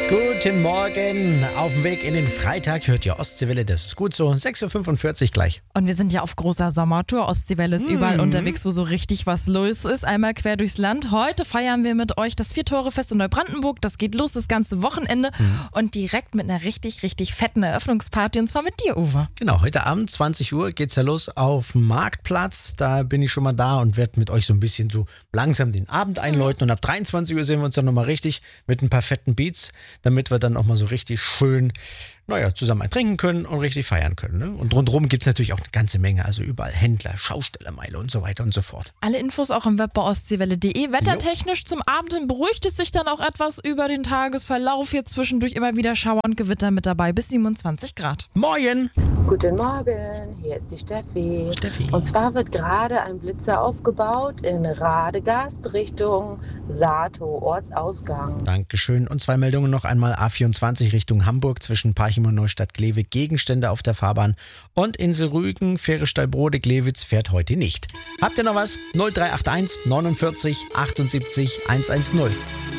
Guten Morgen, auf dem Weg in den Freitag hört ihr Ostseewelle, das ist gut so, 6.45 Uhr gleich. Und wir sind ja auf großer Sommertour, Ostseewelle ist überall unterwegs, wo so richtig was los ist, einmal quer durchs Land. Heute feiern wir mit euch das Vier-Tore-Fest in Neubrandenburg, das geht los das ganze Wochenende und direkt mit einer richtig, richtig fetten Eröffnungsparty und zwar mit dir, Uwe. Genau, heute Abend 20 Uhr geht's ja los auf dem Marktplatz, da bin ich schon mal da und werde mit euch so ein bisschen so langsam den Abend einläuten und ab 23 Uhr sehen wir uns dann nochmal richtig mit ein paar fetten Beats, damit wir dann auch mal so richtig schön, zusammen ein trinken können und richtig feiern können. Ne? Und rundherum gibt es natürlich auch eine ganze Menge, also überall Händler, Schaustellermeile und so weiter und so fort. Alle Infos auch im Web bei ostseewelle.de. Wettertechnisch zum Abend hin beruhigt es sich dann auch etwas über den Tagesverlauf. Hier zwischendurch immer wieder Schauer und Gewitter mit dabei, bis 27 Grad. Moin! Guten Morgen, hier ist die Steffi. Steffi. Und zwar wird gerade ein Blitzer aufgebaut in Radegast Richtung Sato, Ortsausgang. Dankeschön. Und 2 Meldungen noch einmal. A24 Richtung Hamburg zwischen Parchim und Neustadt-Glewe. Gegenstände auf der Fahrbahn. Und Insel Rügen, Fähre Stallbrode-Glewitz fährt heute nicht. Habt ihr noch was? 0381 49 78 110.